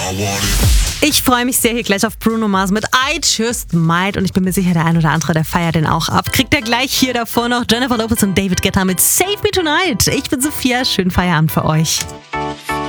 Ich freue mich sehr hier gleich auf Bruno Mars mit I Just Might und ich bin mir sicher, der ein oder andere, der feiert den auch ab. Kriegt er gleich hier davor noch Jennifer Lopez und David Guetta mit Save Me Tonight. Ich bin Sophia, schönen Feierabend für euch.